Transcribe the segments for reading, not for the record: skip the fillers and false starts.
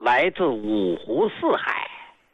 来自五湖四海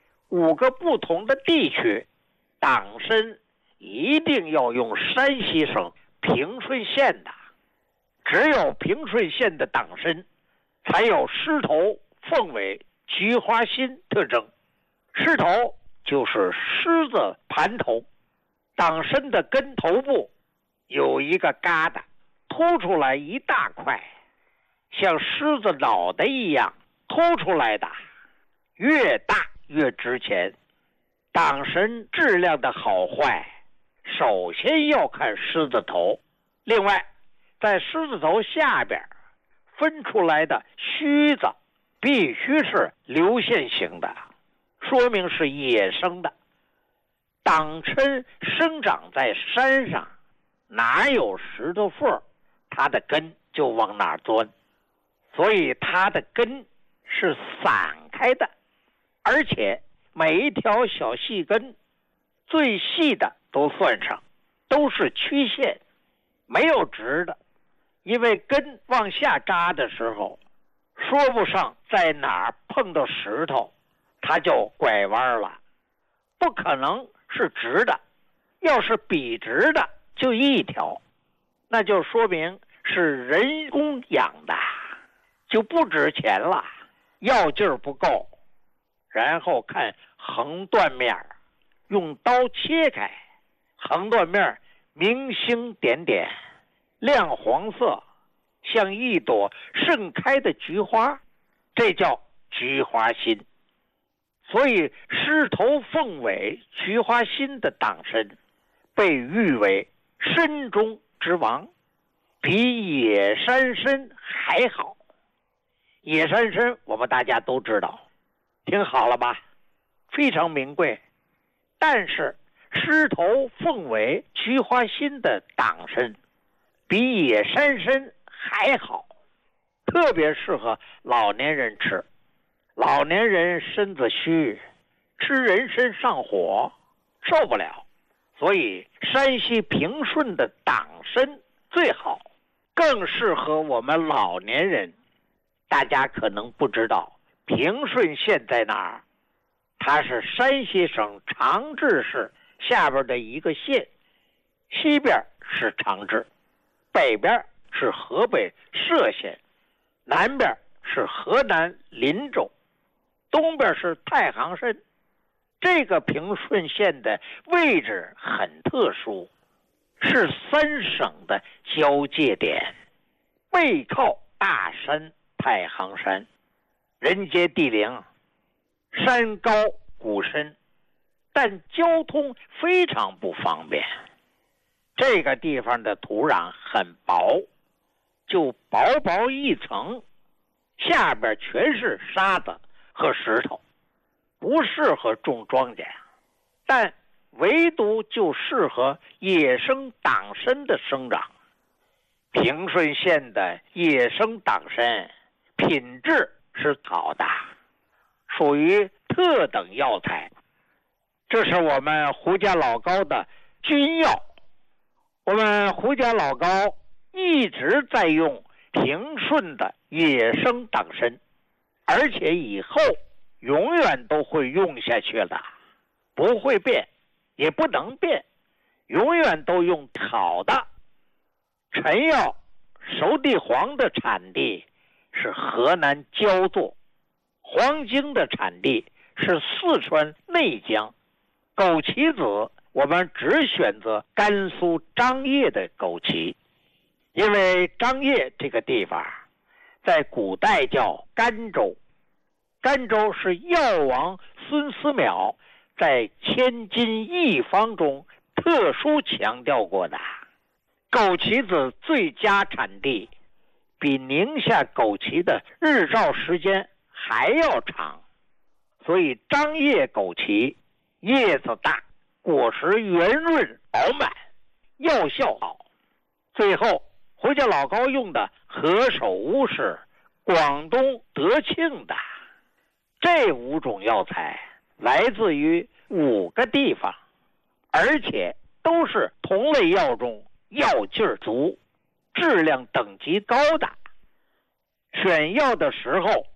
5个不同的地区，党参一定要用山西省平顺县的。只有平顺县的党参才有狮头、凤尾、菊花心特征。狮头就是狮子盘头，党参的根头部有一个疙瘩凸出来一大块，像狮子脑袋一样凸出来的，越大越值钱。党参质量的好坏首先要看狮子头，另外在狮子头下边分出来的须子必须是流线型的，说明是野生的。党参生长在山上，哪有石头缝，它的根就往哪钻，所以它的根是散开的，而且每一条小细根最细的都算上，都是曲线，没有直的。因为根往下扎的时候，说不上在哪儿碰到石头它就拐弯了，不可能是直的。要是笔直的就一条，那就说明是人工养的，就不值钱了，药劲儿不够。然后看横断面，用刀切开，横断面明星点点，亮黄色，像一朵盛开的菊花，这叫菊花心。所以狮头凤尾菊花心的党参被誉为参中之王，比野山参还好。野山参我们大家都知道，听好了吧，非常名贵。但是狮头凤尾菊花心的党参比野山参还好，特别适合老年人吃。老年人身子虚，吃人参上火，受不了，所以山西平顺的党参最好，更适合我们老年人。大家可能不知道平顺县在哪儿，它是山西省长治市下边的一个县，西边是长治，北边是河北涉县，南边是河南林州，东边是太行山。这个平顺县的位置很特殊，是3省的交界点，背靠大山太行山，人杰地灵，山高谷深，但交通非常不方便。这个地方的土壤很薄，就薄薄一层，下边全是沙子和石头，不适合种庄稼，但唯独就适合野生党参的生长。平顺县的野生党参品质是好的，属于特等药材，这是我们胡家老高的军药。我们胡家老高一直在用平顺的野生党参，而且以后永远都会用下去的，不会变，也不能变，永远都用好的。陈药熟地黄的产地是河南焦作，黄精的产地是四川内江，枸杞子我们只选择甘肃张掖的枸杞，因为张掖这个地方在古代叫甘州，甘州是药王孙思邈在千金一方中特殊强调过的。枸杞子最佳产地比宁夏枸杞的日照时间还要长，所以张掖枸杞叶子大，果实圆润饱满，药效好。最后胡家老高用的何首乌是广东德庆的。这5种药材来自于5个地方，而且都是同类药中药劲儿足、质量等级高的。选药的时候